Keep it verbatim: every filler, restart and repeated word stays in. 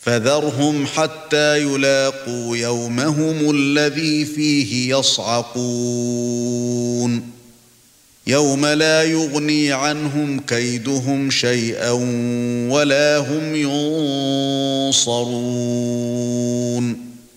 فذرهم حتى يلاقوا يومهم الذي فيه يصعقون يوم لا يغني عنهم كيدهم شيئا ولا هم ينصرون